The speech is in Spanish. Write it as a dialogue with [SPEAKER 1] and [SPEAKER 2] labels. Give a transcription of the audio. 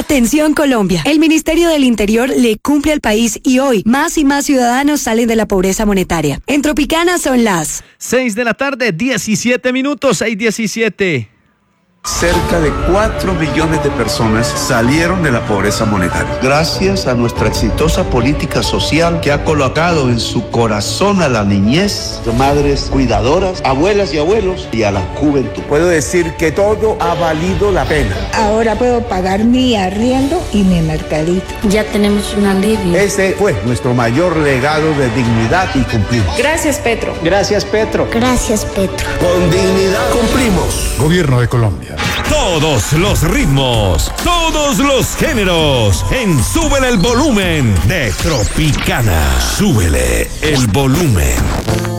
[SPEAKER 1] Atención Colombia, el Ministerio del Interior le cumple al país y hoy más y más ciudadanos salen de la pobreza monetaria. En Tropicana son las
[SPEAKER 2] 6 de la tarde, 17 minutos, 6:17.
[SPEAKER 3] Cerca de 4 millones de personas salieron de la pobreza monetaria. Gracias a nuestra exitosa política social que ha colocado en su corazón a la niñez, madres cuidadoras, abuelas y abuelos y a la juventud. Puedo decir que todo ha valido la pena.
[SPEAKER 4] Ahora puedo pagar mi arriendo y mi mercadito.
[SPEAKER 5] Ya tenemos un alivio.
[SPEAKER 3] Ese fue nuestro mayor legado de dignidad y cumplimos.
[SPEAKER 6] Gracias, Petro.
[SPEAKER 7] Gracias, Petro.
[SPEAKER 5] Gracias, Petro.
[SPEAKER 3] Con dignidad cumplimos.
[SPEAKER 8] Gobierno de Colombia.
[SPEAKER 9] Todos los ritmos, todos los géneros, en Súbele el Volumen de Tropicana. Súbele el volumen.